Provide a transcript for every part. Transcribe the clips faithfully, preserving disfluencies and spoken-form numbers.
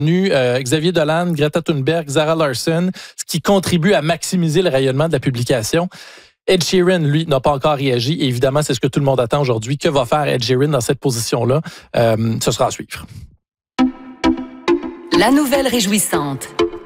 Euh, Xavier Dolan, Greta Thunberg, Zara Larsson, ce qui contribue à maximiser le rayonnement de la publication. Ed Sheeran, lui, n'a pas encore réagi. Et évidemment, c'est ce que tout le monde attend aujourd'hui. Que va faire Ed Sheeran dans cette position-là? Euh, ce sera à suivre. La nouvelle réjouissante.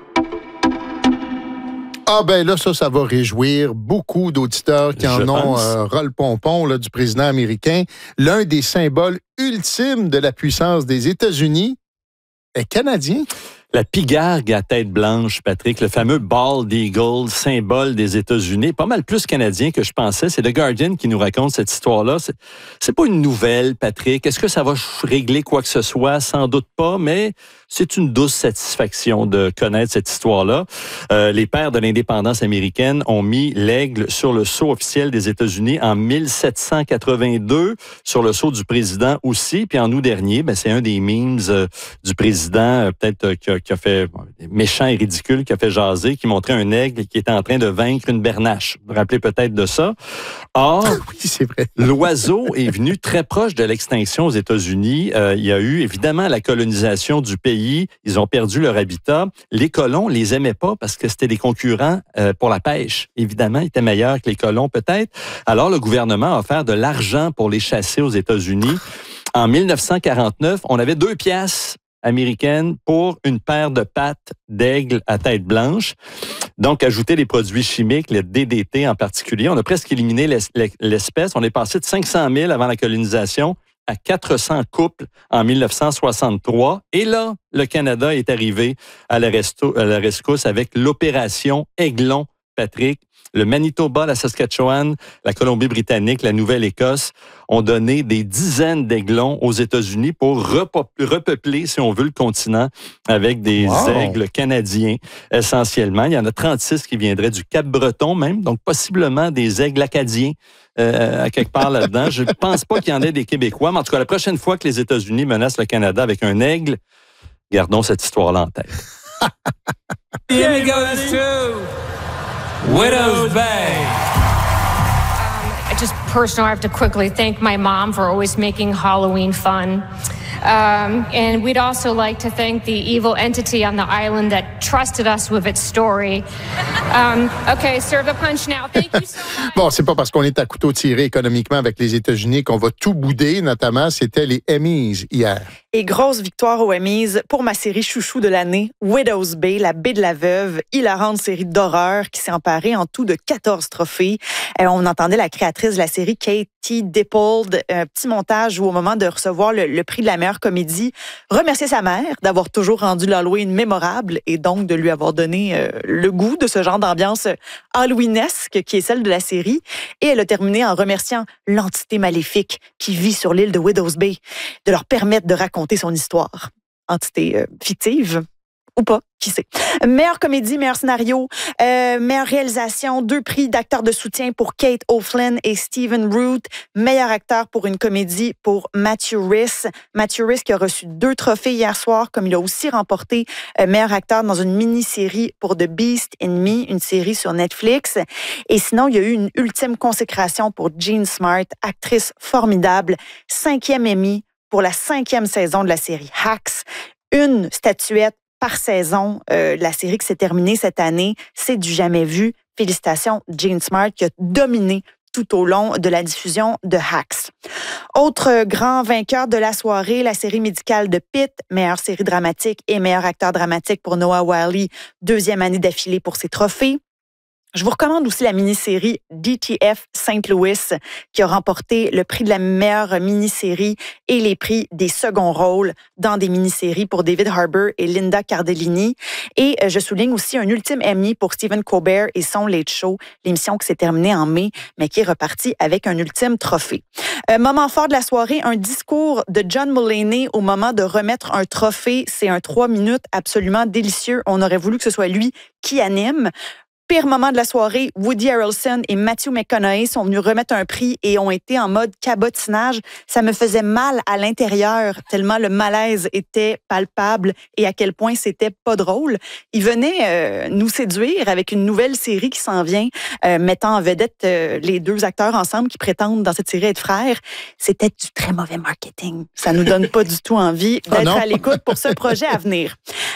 Ah ben là, ça, ça va réjouir beaucoup d'auditeurs qui en Je ont pense. euh, ras-le-pompon là, du président américain. L'un des symboles ultimes de la puissance des États-Unis est canadien. La pigargue à tête blanche, Patrick, le fameux Bald Eagle, symbole des États-Unis, pas mal plus canadien que je pensais. C'est The Guardian qui nous raconte cette histoire-là. C'est, c'est pas une nouvelle, Patrick. Est-ce que ça va régler quoi que ce soit? Sans doute pas, mais c'est une douce satisfaction de connaître cette histoire-là. Euh, les pères de l'indépendance américaine ont mis l'aigle sur le sceau officiel des États-Unis en mille sept cent quatre-vingt-deux, sur le sceau du président aussi. Puis en août dernier, ben, c'est un des memes euh, du président, euh, peut-être euh, qui a qui a fait bon, méchant et ridicule, qui a fait jaser, qui montrait un aigle qui était en train de vaincre une bernache. Vous vous rappelez peut-être de ça. Or, oui, c'est vrai. l'oiseau est venu très proche de l'extinction aux États-Unis. Euh, il y a eu évidemment la colonisation du pays. Ils ont perdu leur habitat. Les colons les aimaient pas parce que c'était des concurrents euh, pour la pêche. Évidemment, ils étaient meilleurs que les colons peut-être. Alors, le gouvernement a offert de l'argent pour les chasser aux États-Unis. En mille neuf cent quarante-neuf, on avait deux piastres américaine pour une paire de pattes d'aigle à tête blanche. Donc, ajouter des produits chimiques, le D D T en particulier. On a presque éliminé l'espèce. On est passé de cinq cent mille avant la colonisation à quatre cents couples en mille neuf cent soixante-trois. Et là, le Canada est arrivé à la, resto, à la rescousse avec l'opération Aiglon, Patrick. Le Manitoba, la Saskatchewan, la Colombie-Britannique, la Nouvelle-Écosse ont donné des dizaines d'aiglons aux États-Unis pour repeupler, si on veut, le continent avec des wow. aigles canadiens essentiellement. Il y en a trente-six qui viendraient du Cap-Breton même, donc possiblement des aigles acadiens euh, à quelque part là-dedans. Je ne pense pas qu'il y en ait des Québécois, mais en tout cas, la prochaine fois que les États-Unis menacent le Canada avec un aigle, gardons cette histoire-là en tête. Here we go, this too. Widow's Bay. Um, just personal, I have to quickly thank my mom for always making Halloween fun. Um, and we'd also like to thank the evil entity on the island that trusted us with its story. Um, okay, serve the punch now. Thank you so much. Bon, c'est pas parce qu'on est à couteau tiré économiquement avec les États-Unis qu'on va tout bouder, notamment, c'était les Emmys hier. Et grosse victoire aux Emmys pour ma série chouchou de l'année, Widow's Bay, la baie de la veuve, hilarante série d'horreur qui s'est emparée en tout de quatorze trophées. Euh, on entendait la créatrice de la série, Katie Dippold, un petit montage où au moment de recevoir le, le prix de la meilleure comédie, remercier sa mère d'avoir toujours rendu l'Halloween mémorable et donc de lui avoir donné euh, le goût de ce genre d'ambiance halloweenesque qui est celle de la série. Et elle a terminé en remerciant l'entité maléfique qui vit sur l'île de Widow's Bay de leur permettre de raconter son histoire. Entité euh, fictive ou pas, qui sait. Meilleure comédie, meilleur scénario, euh, meilleure réalisation, deux prix d'acteur de soutien pour Kate O'Flynn et Stephen Root. Meilleur acteur pour une comédie pour Matthew Rhys. Matthew Rhys qui a reçu deux trophées hier soir, comme il a aussi remporté euh, meilleur acteur dans une mini-série pour The Beast in Me, une série sur Netflix. Et sinon, il y a eu une ultime consécration pour Jean Smart, actrice formidable, cinquième Emmy pour la cinquième saison de la série Hacks. Une statuette par saison. Euh, la série qui s'est terminée cette année, c'est du jamais vu. Félicitations, Jean Smart, qui a dominé tout au long de la diffusion de Hacks. Autre grand vainqueur de la soirée, la série médicale de Pitt, meilleure série dramatique et meilleur acteur dramatique pour Noah Wyle, deuxième année d'affilée pour ses trophées. Je vous recommande aussi la mini-série D T F Saint Louis qui a remporté le prix de la meilleure mini-série et les prix des seconds rôles dans des mini-séries pour David Harbour et Linda Cardellini. Et je souligne aussi un ultime Emmy pour Stephen Colbert et son Late Show, l'émission qui s'est terminée en mai, mais qui est repartie avec un ultime trophée. Euh, moment fort de la soirée, un discours de John Mulaney au moment de remettre un trophée. C'est un trois minutes absolument délicieux. On aurait voulu que ce soit lui qui anime. Pire moment de la soirée, Woody Harrelson et Matthew McConaughey sont venus remettre un prix et ont été en mode cabotinage. Ça me faisait mal à l'intérieur, tellement le malaise était palpable et à quel point c'était pas drôle. Ils venaient euh, nous séduire avec une nouvelle série qui s'en vient, euh, mettant en vedette euh, les deux acteurs ensemble qui prétendent dans cette série être frères. C'était du très mauvais marketing. Ça nous donne pas du tout envie d'être Ah à l'écoute pour ce projet à venir.